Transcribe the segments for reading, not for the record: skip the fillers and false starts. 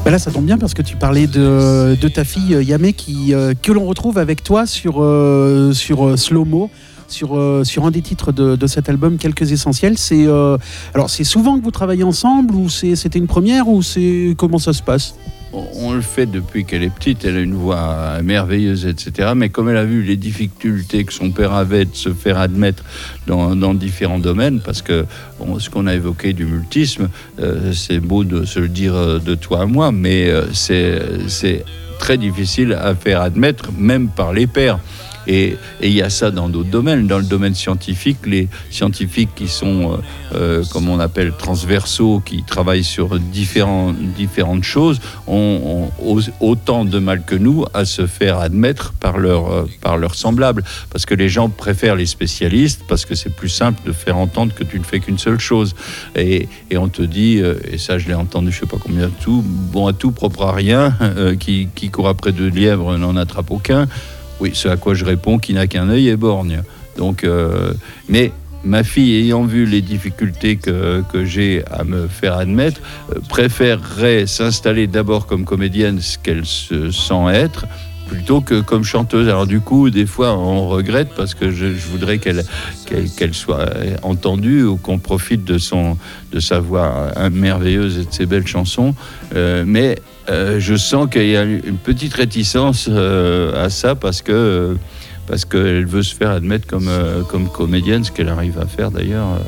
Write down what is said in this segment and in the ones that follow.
Bah là, ça tombe bien parce que tu parlais de ta fille Yamé que l'on retrouve avec toi sur Slow Mo. Sur un des titres de cet album, Quelques Essentiels. Alors, c'est souvent que vous travaillez ensemble ou c'était une première ou comment ça se passe ? On le fait depuis qu'elle est petite, elle a une voix merveilleuse, etc. Mais comme elle a vu les difficultés que son père avait de se faire admettre dans différents domaines, parce que ce qu'on a évoqué du multisme, c'est beau de se le dire de toi à moi, mais c'est très difficile à faire admettre, même par les pairs. Et il y a ça dans d'autres domaines. Dans le domaine scientifique, les scientifiques qui sont, comme on appelle, transversaux, qui travaillent sur différentes choses, ont autant de mal que nous à se faire admettre par leurs semblables. Parce que les gens préfèrent les spécialistes, parce que c'est plus simple de faire entendre que tu ne fais qu'une seule chose. Et on te dit, et ça je l'ai entendu je ne sais pas combien de tout, bon à tout, propre à rien, qui court après deux lièvres n'en attrape aucun. Oui, ce à quoi je réponds, qui n'a qu'un œil est borgne. Donc, mais ma fille, ayant vu les difficultés que j'ai à me faire admettre, préférerait s'installer d'abord comme comédienne, ce qu'elle se sent être, plutôt que comme chanteuse. Alors du coup, des fois, on regrette parce que je voudrais qu'elle soit entendue ou qu'on profite de sa voix merveilleuse et de ses belles chansons. Mais je sens qu'il y a une petite réticence à ça parce qu'elle veut se faire admettre comme comédienne, ce qu'elle arrive à faire d'ailleurs.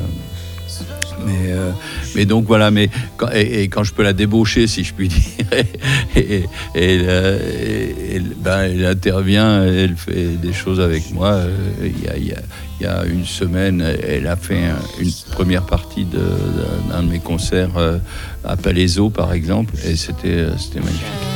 Mais donc voilà, quand je peux la débaucher, si je puis dire, elle intervient, elle fait des choses avec moi. Il y a une semaine, elle a fait une première partie d'un de mes concerts à Palaiso, par exemple, et c'était magnifique.